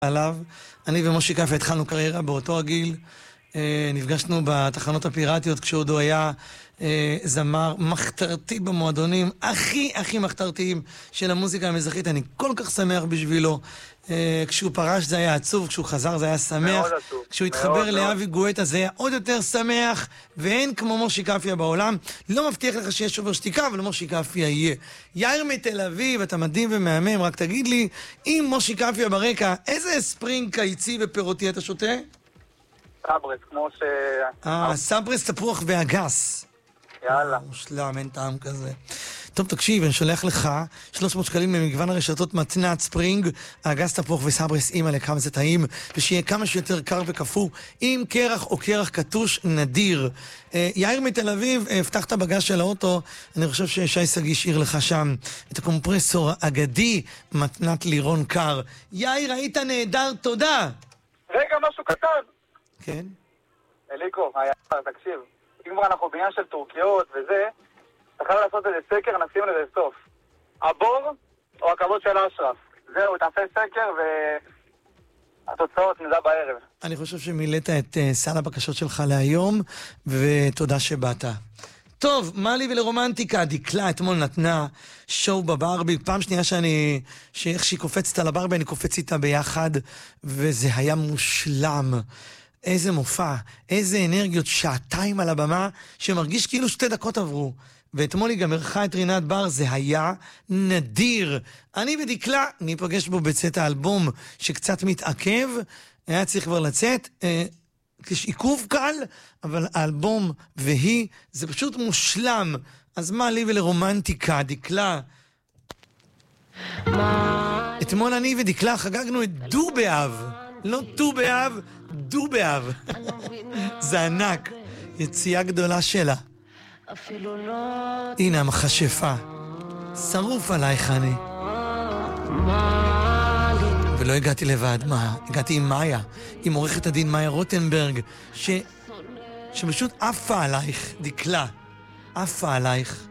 עליו. אני ומושי קפי התחלנו קריירה באותו הגיל. נפגשנו בתחנות הפיראטיות כשעוד הוא היה זמר מחתרתי במועדונים, הכי מחתרתיים של המוזיקה המזרחית. אני כל כך שמח בשבילו. כשהוא פרש זה היה עצוב, כשהוא חזר זה היה שמח, כשהוא התחבר לאבי גואטה זה היה עוד יותר שמח, ואין כמו מושי קפיה בעולם. לא מבטיח לך שיש שובר שתיקה, אבל מושי קפיה יהיה. יאיר מתל אביב, אתה מדהים ומהמם, רק תגיד לי, אם מושי קפיה ברקע, איזה ספרינג קיצי ופירותי אתה שותה? סברס, כמו ש... סברס, תפוח ואגס. יאללה. מושלם, אין טעם כזה. טוב, תקשיב, אני שולח לך 300 שקלים ממגוון הרשתות מתנת ספרינג, אגס תפוח וסברס, אימא לכמה זה טעים, ושיהיה כמה שיותר קר וקפוא, עם קרח או קרח קטוש נדיר. יאיר מתל אביב, פתח את הבגז של האוטו, אני חושב ששי סגי השאיר לך שם את הקומפרסור האגדי, מתנת לירון קר. יאיר, היית נהדר, תודה. רגע, משהו קטן. כן? אליקו, תקשיב, אם כבר אנחנו בעניין של טורקיות וזה, תוכל לעשות איזה סקר, נשים לזה סוף. הבור או הכבוד של אשרף. זהו, תעשה סקר והתוצאות נדע בערב. אני חושב שמילאת את סל הבקשות שלך להיום, ותודה שבאת. טוב, מה לי ולרומנטיקה? דקלה אתמול נתנה שואו בברבי, פעם שנייה שאיך שהיא קופצת על הברבי, אני קופץ איתה ביחד, וזה היה מושלם. איזה מופע, איזה אנרגיות, שעתיים על הבמה, שמרגיש כאילו 2 דקות עברו. ואתמול היא גם ערכה את רינת בר, זה היה נדיר. אני ודקלה, ניפגש בו בצאת האלבום שקצת מתעכב, היה צריך כבר לצאת, יש עיכוב קל, אבל האלבום והיא, זה פשוט מושלם. אז מה לי ולרומנטיקה, דקלה? אתמול אני ודקלה חגגנו את דו באב. לא ט"ו באב, דו באב. זה ענק. יציאה גדולה שלה. הנה המכשפה. שרוף עלייך אני. ולא הגעתי לבד, מה? הגעתי עם מאיה, עם עורכת הדין מאיה רוטנברג, שפשוט עפה עלייך, דקלה. עפה עלייך.